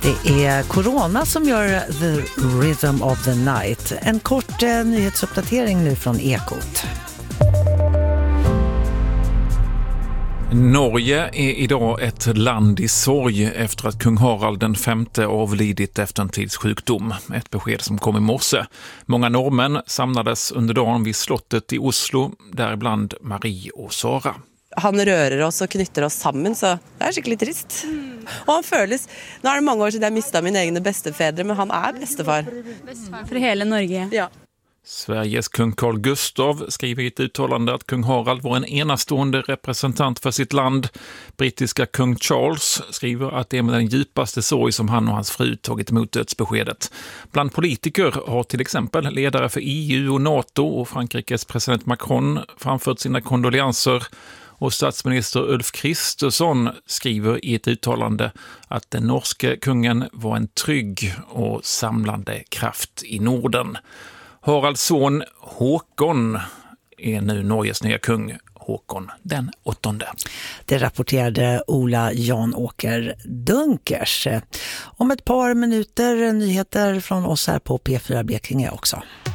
Det är corona som gör The Rhythm of the Night. En kort nyhetsuppdatering nu från Ekot. Norge är idag ett land i sorg efter att kung Harald den femte avlidit efter en tids sjukdom. Ett besked som kom i morse. Många norrmän samlades under dagen vid slottet i Oslo, däribland Marie och Sara. Han rører oss och knytter oss samman, så det är skickligt trist. Och han føles, nu är det många år sedan jag mistade min egna bestefäder, men han är bestefar. Bestefar för hela Norge. Ja. Sveriges kung Carl Gustav skriver i ett uttalande att kung Harald var en enastående representant för sitt land. Brittiska kung Charles skriver att det är med den djupaste sorg som han och hans fru tagit emot dödsbeskedet. Bland politiker har till exempel ledare för EU och NATO och Frankrikes president Macron framfört sina kondolenser. Och statsminister Ulf Kristersson skriver i ett uttalande att den norske kungen var en trygg och samlande kraft i Norden. Haralds son Håkon är nu Norges nya kung, Håkon den 8:e. Det rapporterade Ola Jan-Åker Dunkers. Om ett par minuter nyheter från oss här på P4 Blekinge också.